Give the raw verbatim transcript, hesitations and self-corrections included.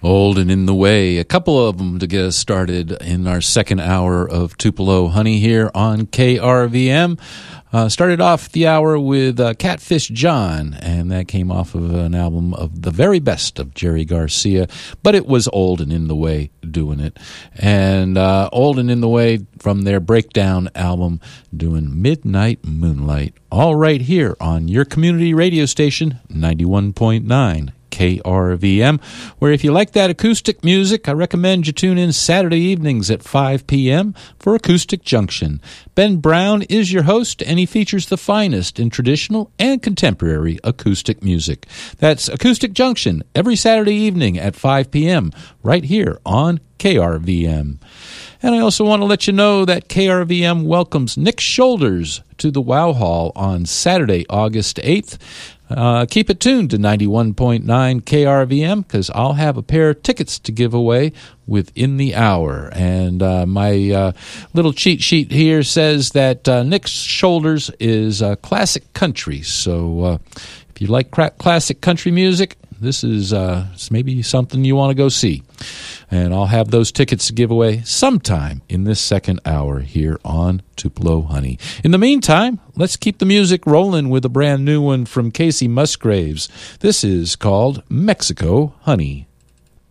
Old and in the Way, a couple of them to get us started in our second hour of Tupelo Honey here on K R V M. Uh, started off the hour with uh, Catfish John, and that came off of an album of the very best of Jerry Garcia, but it was Old and in the Way doing it. And uh, Old and in the Way from their Breakdown album doing Midnight Moonlight, all right here on your community radio station, ninety-one point nine K R V M, where if you like that acoustic music, I recommend you tune in Saturday evenings at five p.m. for Acoustic Junction. Ben Brown is your host, and he features the finest in traditional and contemporary acoustic music. That's Acoustic Junction every Saturday evening at five p.m. right here on K R V M. And I also want to let you know that K R V M welcomes Nick Shoulders to the Wow Hall on Saturday, August eighth. Uh, keep it tuned to ninety-one point nine K R V M, because I'll have a pair of tickets to give away within the hour. And uh, my uh, little cheat sheet here says that uh, Nick Shoulders is uh, classic country. So uh, if you like cra- classic country music, this is uh, maybe something you want to go see. And I'll have those tickets to give away sometime in this second hour here on Tupelo Honey. In the meantime, let's keep the music rolling with a brand new one from Casey Musgraves. This is called Mexico Honey.